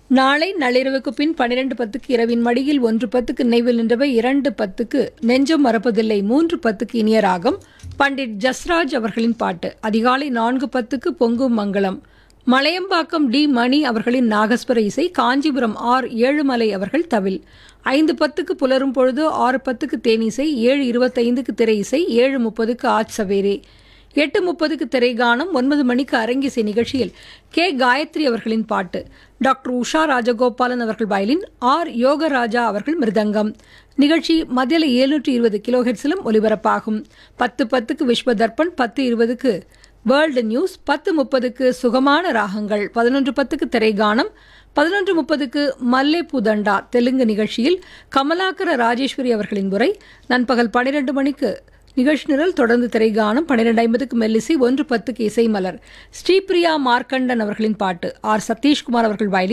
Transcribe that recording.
நாளை நள்ளிரவுக்கு பின் 12:10க்கு இரவின் மடியில் 1:10க்கு நினைவில் நின்றவை 2:10க்கு நெஞ்சம் மறப்பதில்லை 3:10க்கு இனிய ராகம் பண்டிட் ஜஸ்ராஜ் அவர்களின் பாட்டு அதிகாலை 4:10க்கு பொங்கும் மங்களம் மலையம்பாக்கம் டி மணி அவர்களின் நாகஸ்வர இசை காஞ்சிபுரம் ஆர் ஏழுமலை அவர்கள் தவில் 5:10க்கு புலரும் பொழுது 6:10க்கு தேனிசை 7:25க்கு திரை இசை 7:30க்கு ஆஜ் சவேரே 8:30க்கு திரைகானம் 9 மணிக்கு அரங்கிசை நிகழ்ச்சியில் கே காயத்ரி அவர்களின் பாட்டு டாக்டர் உஷா ராஜகோபாலன் அவர்கள் வயலின் ஆர் யோகராஜா அவர்கள் மிருதங்கம் நிகழ்ச்சி மத்தியில் 720 கிலோஹெர்ட்ஸிலும் ஒலிபரப்பாகும் 10:10க்கு விஸ்வ தர்ப்பண் 10:20க்கு வேர்ல்டு நியூஸ் 10:30க்கு சுகமான ராகங்கள் 11:10க்கு திரைகானம் 11:30க்கு மல்லே புதண்டா தெலுங்கு நிகழ்ச்சியில் கமலாக்கர ராஜேஸ்வரி அவர்களின் உரை நண்பகல் 12 மணிக்கு நிகழ்ச்சி நிரல் தொடர்ந்து திரைகானம் 12:50க்கு மெல்லிசை 1:10க்கு இசைமலர் ஸ்ரீபிரியா மார்க்கண்டன் அவர்களின் பாட்டு ஆர் சதீஷ்குமார் அவர்கள் வயலின்